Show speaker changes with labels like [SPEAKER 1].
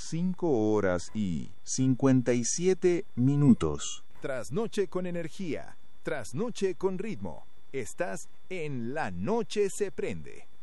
[SPEAKER 1] 5:57.
[SPEAKER 2] Trasnoche con energía, trasnoche con ritmo. Estás en La Noche se prende.